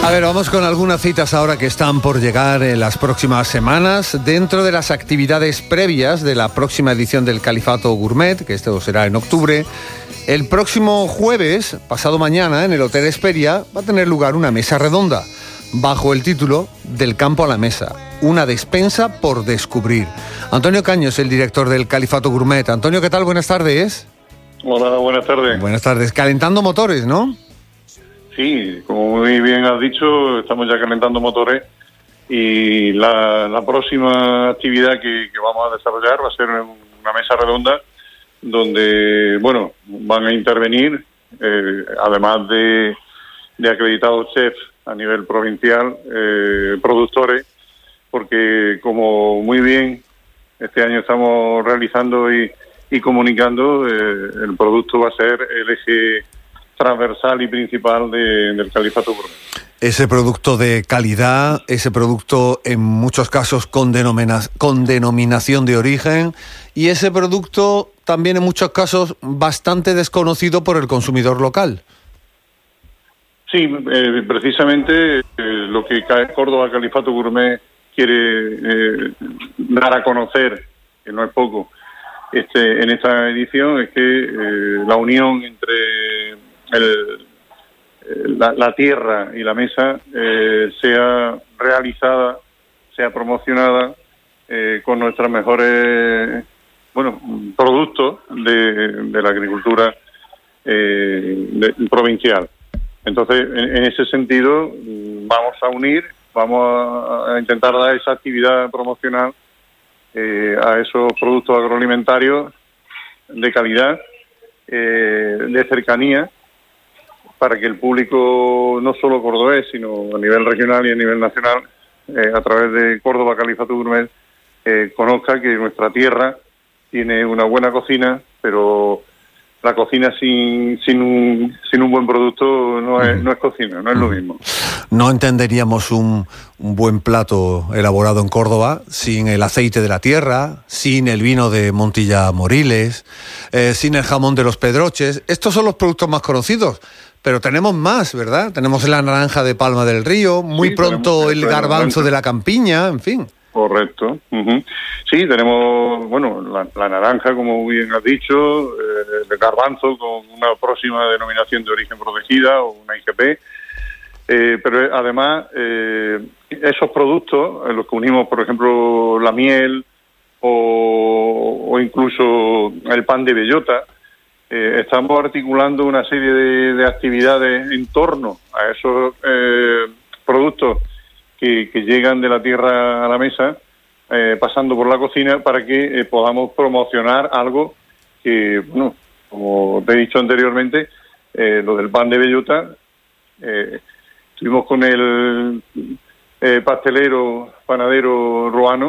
A ver, vamos con algunas citas ahora que están por llegar en las próximas semanas. Dentro de las actividades previas de la próxima edición del Califato Gourmet, que esto será en octubre, el próximo jueves, pasado mañana, en el Hotel Hesperia, va a tener lugar una mesa redonda, bajo el título Del campo a la mesa, una despensa por descubrir. Antonio Caños, el director del Califato Gourmet. Antonio, ¿qué tal? Buenas tardes. Hola, buenas tardes. Buenas tardes. Calentando motores, ¿no? Sí, como muy bien has dicho, estamos ya calentando motores y la próxima actividad que vamos a desarrollar va a ser una mesa redonda donde, bueno, van a intervenir, además de acreditados chefs a nivel provincial, productores, porque como muy bien este año estamos realizando y comunicando, el producto va a ser el eje transversal y principal del Califato Gourmet. Ese producto de calidad, ese producto en muchos casos con denominación de origen, y ese producto también en muchos casos bastante desconocido por el consumidor local. Sí, precisamente lo que Córdoba Califato Gourmet quiere dar a conocer, que no es poco, en esta edición, es que la unión entre la tierra y la mesa sea realizada, sea promocionada con nuestros mejores productos de la agricultura provincial. Entonces, en ese sentido, vamos a unir, vamos a intentar dar esa actividad promocional a esos productos agroalimentarios de calidad, de cercanía, para que el público, no solo cordobés, sino a nivel regional y a nivel nacional, a través de Córdoba Califato Gourmet, conozca que nuestra tierra tiene una buena cocina, pero la cocina sin un buen producto no es cocina, no es lo mismo. No entenderíamos un buen plato elaborado en Córdoba sin el aceite de la tierra, sin el vino de Montilla Moriles, sin el jamón de los Pedroches. Estos son los productos más conocidos, pero tenemos más, ¿verdad? Tenemos la naranja de Palma del Río, muy pronto el garbanzo de la Campiña, en fin. Correcto. Uh-huh. Sí, tenemos, la naranja, como bien has dicho, el garbanzo con una próxima denominación de origen protegida o una IGP, pero además esos productos, en los que unimos, por ejemplo, la miel o incluso el pan de bellota, estamos articulando una serie de actividades en torno a esos productos que llegan de la tierra a la mesa, pasando por la cocina, para que podamos promocionar algo que, como te he dicho anteriormente, lo del pan de bellota, estuvimos con el pastelero, panadero ruano,